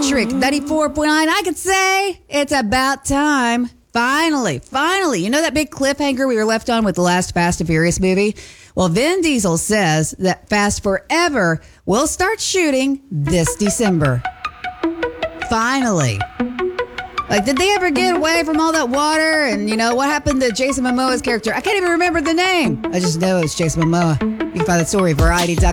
Patrick, 94.9. I could say it's about time. Finally. You know that big cliffhanger we were left on with the last Fast and Furious movie? Well, Vin Diesel says that Fast Forever will start shooting this December. Finally. Like, did they ever get away from all that water? And, what happened to Jason Momoa's character? I can't even remember the name. I just know it's Jason Momoa. You can find that story at Variety.com.